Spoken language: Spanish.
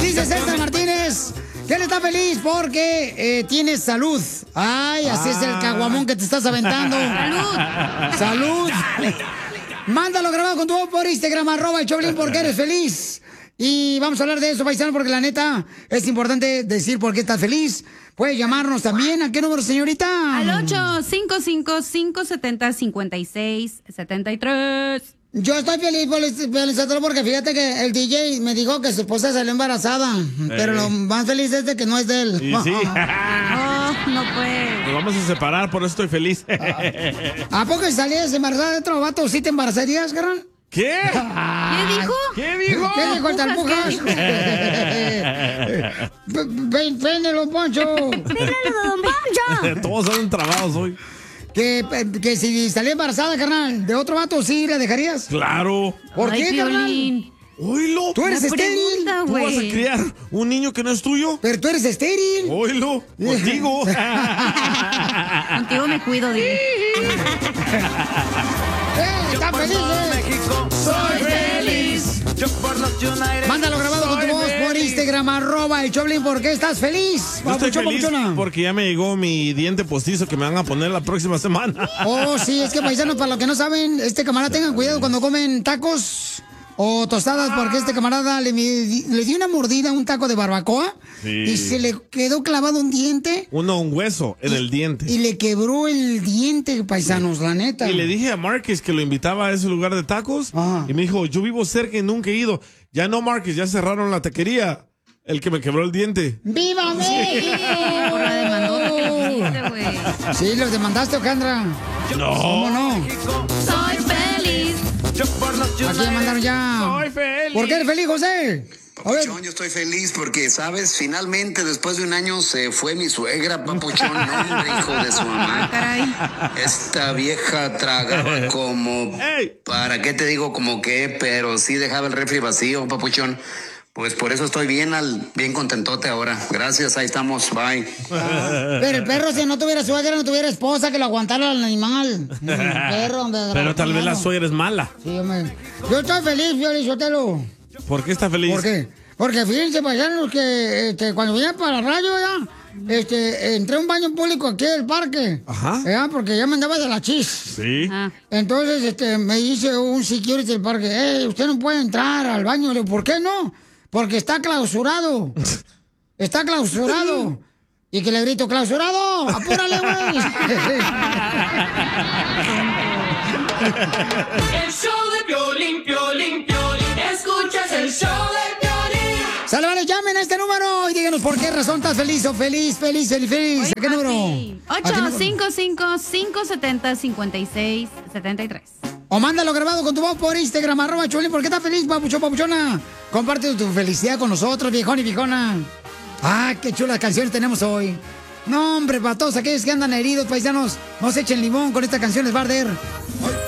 Dice César Martínez que él está feliz porque tiene salud. Ay, así es el caguamón que te estás aventando. ¡Salud! ¡Salud! Mándalo grabado con tu voz por Instagram, @el Choplin, porque eres feliz. Y vamos a hablar de eso, paisano, porque la neta es importante decir por qué estás feliz. Puedes llamarnos también. ¿A qué número, señorita? Al 855-570-5673. Yo estoy feliz, porque fíjate que el DJ me dijo que su esposa salió embarazada. Pero lo más feliz es de que no es de él. Sí, sí. No puede. Nos vamos a separar, por eso estoy feliz. ¿A poco si salías embarazada de otro vato, sí te embarazarías, carnal? ¿Qué? ¿Qué dijo? ¿Qué dijo? ¿Qué dijo el Talpujas? ¡Pénelo, Poncho! ¡Pénelo, don Poncho! Todos son trabados hoy. Que si salía embarazada, carnal, de otro vato, ¿sí la dejarías? Claro. ¿Por Ay, qué, Piolín. carnal? Oílo. ¿Tú eres Una estéril? pregunta, ¿Tú vas a güey. criar un niño que no es tuyo? Pero tú eres estéril. Oílo. Contigo. Contigo me cuido, dile. ¡Están felices! ¡Soy feliz! Mándalo grabado con tu voz por Instagram, @el Choplin, ¿por qué estás feliz? Yo estoy Papuchón, feliz papuchona. porque ya me llegó mi diente postizo que me van a poner la próxima semana. Oh, sí, es que paisanos, para los que no saben, camarada, tengan cuidado cuando comen tacos o tostadas, porque camarada le dio una mordida a un taco de barbacoa. Sí. Y se le quedó clavado un diente. Un hueso en el diente. Y le quebró el diente, paisanos, la neta. Y le dije a Márquez que lo invitaba a ese lugar de tacos. Ajá. Y me dijo, yo vivo cerca y nunca he ido. Ya no, Márquez, ya cerraron la taquería. El que me quebró el diente. ¡Viva México! Por la demandota que le pusiste, güey. Sí, los demandaste, Ojandra. No. ¿Cómo no? Soy feliz. Aquí me mandaron ya. Soy feliz. ¿Por qué eres feliz, José? A ver. Papuchón, yo estoy feliz porque, ¿sabes? Finalmente, después de un año, se fue mi suegra, Papuchón. No, hombre, hijo de su mamá. Caray. Esta vieja tragaba como... ¡Ey! ¿Para qué te digo como qué? Pero sí dejaba el refri vacío, Papuchón. Pues por eso estoy bien contentote ahora. Gracias, ahí estamos, bye. Pero el perro, si no tuviera suegra, no tuviera esposa que lo aguantara al animal. Perro, hombre, Pero tal vez la suegra es mala. Sí, hombre. Yo estoy feliz, Piolín. ¿Por qué está feliz? ¿Por qué? Porque fíjense, paisanos, que cuando vine para la radio ya, entré a un baño público aquí del parque. Ajá. Porque ya me andaba de la chis. Sí. Ah. Entonces, me dice un security del parque, usted no puede entrar al baño. Le digo, ¿por qué no? Porque está clausurado. Está clausurado. Y que le grito, ¡clausurado! ¡Apúrale, güey! El show de Piolín, Piolín, Piolín. Escuchas el show de Piolín. Sale, vale, llamen a este número y díganos por qué razón estás feliz o feliz. ¿A qué número? ¿A qué número? 855-570-5673. O mándalo grabado con tu voz por Instagram, @Choplin, ¿por qué estás feliz, papuchón, papuchona? Comparte tu felicidad con nosotros, viejón y viejona. Ah, qué chulas canciones tenemos hoy. No, hombre, para todos aquellos que andan heridos, paisanos, no se echen limón, con esta canción les va a arder.